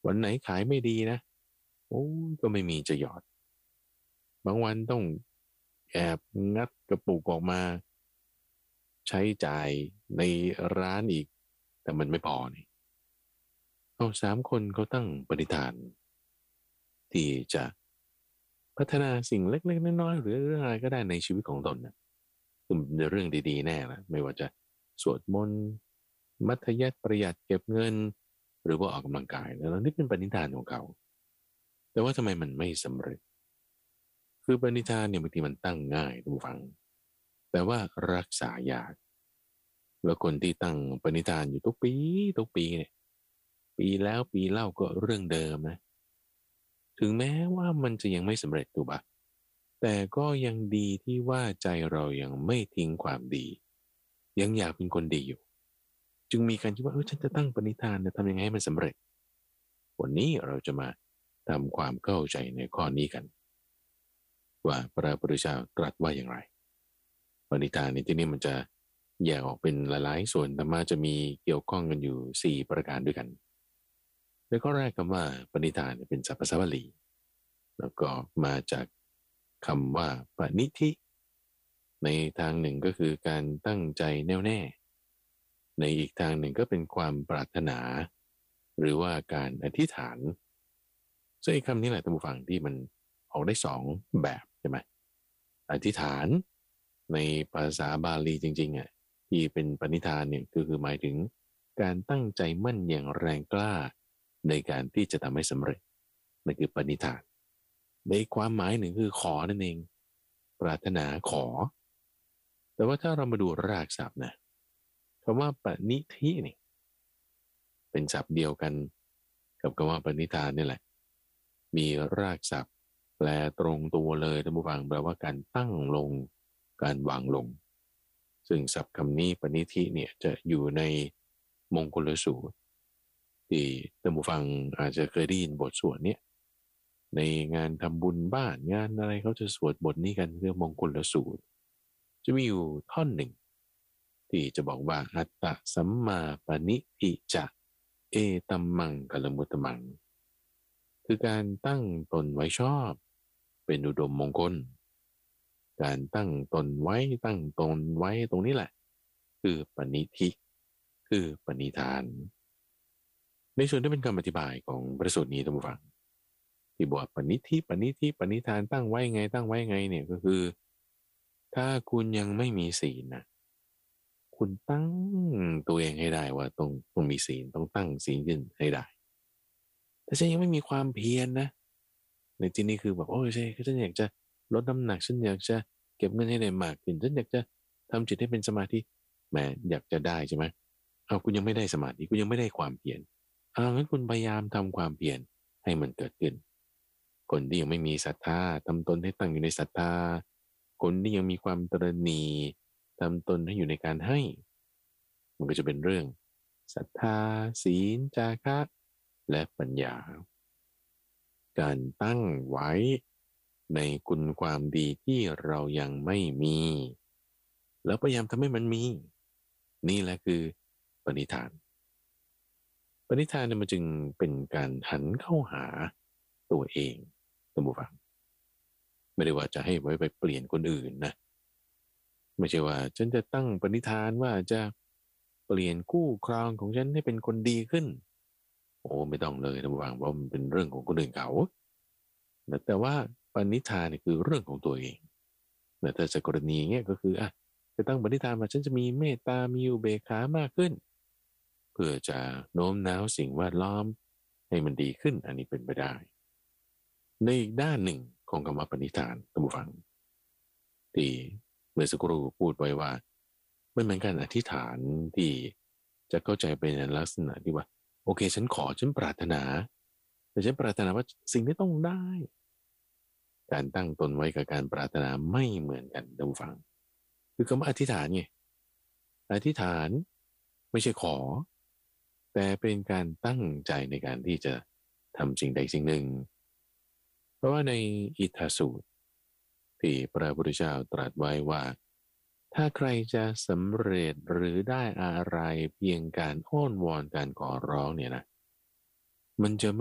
วันไหนขายไม่ดีนะโอ้ก็ไม่มีจะหยอดบางวันต้องแอบงัดกระปุกออกมาใช้จ่ายในร้านอีกแต่มันไม่พอนี่เอา3 คนเขาตั้งปณิธานที่จะพัฒนาสิ่งเล็กๆน้อยๆหรือเรื่องอะไรก็ได้ในชีวิตของตนนะคือมันเป็นเรื่องดีๆแน่ละไม่ว่าจะสวดมนต์มัธยัสถ์ประหยัดเก็บเงินหรือว่าออกกำลังกายแล้วนี่เป็นปณิธานของเขาแต่ว่าทำไมมันไม่สำเร็จคือปณิธานเนี่ยบางทีมันตั้งง่ายดูฟังแต่ว่ารักษายากแล้วคนที่ตั้งปณิธานอยู่ทุกปีเนี่ยปีแล้วปีเล่าก็เรื่องเดิมนะถึงแม้ว่ามันจะยังไม่สำเร็จถูกปะแต่ก็ยังดีที่ว่าใจเรายังไม่ทิ้งความดียังอยากเป็นคนดีอยู่จึงมีการคิดว่าฉันจะตั้งปณิธานจะทำยังไงให้มันสำเร็จวันนี้เราจะมาทำความเข้าใจในข้อนี้กันว่าพระพุทธเจ้าตรัสว่าอย่างไรปณิธานในที่นี้มันจะแยกออกเป็นหลายๆส่วนแต่มาจะมีเกี่ยวข้องกันอยู่4ประการด้วยกันในข้อแรกคำว่าปณิธานเป็นศัพท์ภาษาบาลีแล้วก็มาจากคำว่าปณิธิในทางหนึ่งก็คือการตั้งใจแน่วแน่ในอีกทางหนึ่งก็เป็นความปรารถนาหรือว่าการอธิษฐานซึ่งไอ้คำนี้แหละท่านผู้ฟังที่มันออกได้2 แบบใช่ไหมอธิษฐานในภาษาบาลีจริงๆอ่ะที่เป็นปณิธานเนี่ยคือหมายถึงการตั้งใจมั่นอย่างแรงกล้าในการที่จะทำให้สำเร็จนั่นคือปณิธานในความหมายหนึ่งคือขอนั่นเองปรารถนาขอแต่ว่าถ้าเรามาดูรากศัพท์นะคำว่าปณิธินี่เป็นศัพท์เดียวกันกับคำว่าปณิธานนี่แหละมีรากศัพท์แปลตรงตัวเลยท่านผู้ฟังแปลว่าการตั้งลงการวางลงซึ่งศัพท์คำนี้ปณิธิเนี่ยจะอยู่ในมงคลสูตรที่ท่านผู้ฟังอาจจะเคยได้ยินบทสวดเนี่ยในงานทำบุญบ้านงานอะไรเขาจะสวดบทนี้กันเรื่องมงคลสูตรจะมีอยู่ท่อนหนึ่งที่จะบอกว่าอัตตะสัมมาปณิทิจะเอตัมมังกัลมุตตมังคือการตั้งตนไว้ชอบเป็นอุดมมงคลการตั้งตนไว้ตั้งตนไว้ตรงนี้แหละคือปณิธิคือปณิธานในส่วนที่เป็นคำอธิบายของพระสูตรนี้ท่านผู้ฟังที่บอกปณิธิปณิธานตั้งไว้ไงตั้งไว้ไงเนี่ยก็คือถ้าคุณยังไม่มีศีลนะคุณตั้งตัวเองให้ได้ว่าต้องมีศีลต้องตั้งศีลขึ้นให้ได้แต่ฉันยังไม่มีความเพียรนะในที่นี้คือแบบโอ้ยใช่ฉันอยากจะลดน้ำหนักฉันอยากจะเก็บเงินให้ได้มากขึ้นฉันอยากจะทำจิตให้เป็นสมาธิแหมอยากจะได้ใช่ไหมเอาคุณยังไม่ได้สมาธิคุณยังไม่ได้ความเพียรงั้นคุณพยายามทำความเพียรให้มันเกิดขึ้นคนที่ยังไม่มีศรัทธาทำตนให้ตั้งอยู่ในศรัทธาคนที่ยังมีความตระหนี่ทำตนให้อยู่ในการให้มันก็จะเป็นเรื่องศรัทธาศีลจาคะและปัญญาการตั้งไว้ในคุณความดีที่เรายังไม่มีแล้วพยายามทำให้มันมีนี่แหละคือปณิธานปณิธานเนี่ยมันจึงเป็นการหันเข้าหาตัวเองท่านผู้ฟังไม่ได้ว่าจะให้ไว้ไปเปลี่ยนคนอื่นนะไม่ใช่ว่าฉันจะตั้งปณิธานว่าจะเปลี่ยนคู่ครองของฉันให้เป็นคนดีขึ้นโอ้ไม่ต้องเลยท่านผู้ฟังเพราะมันเป็นเรื่องของคนอื่นเขาแต่ว่าปณิธานเนี่ยคือเรื่องของตัวเองแต่จากกรณีเงี้ยก็คือจะตั้งปณิธานว่าฉันจะมีเมตตามีอุเบกขามากขึ้นเพื่อจะโน้มน้าวสิ่งแวดล้อมให้มันดีขึ้นอันนี้เป็นไปได้ในอีกด้านหนึ่งของคำว่าปณิธานท่านผู้ฟังที่เมื่อสักครู่พูดไว้ว่าไม่เหมือนการอธิษฐานที่จะเข้าใจเป็นลักษณะที่ว่าโอเคฉันขอฉันปรารถนาแต่ฉันปรารถนาว่าสิ่งที่ต้องได้การตั้งตนไว้กับการปรารถนาไม่เหมือนกันท่านผู้ฟังคือคำว่าอธิษฐานไงอธิษฐานไม่ใช่ขอแต่เป็นการตั้งใจในการที่จะทำสิ่งใดสิ่งหนึ่งเพราะว่าในอิทธาสูตรที่พระพุทธเจ้าตรัสไว้ว่าถ้าใครจะสำเร็จหรือได้อะไรเพียงการอ้อนวอนการขอร้องเนี่ยนะมันจะ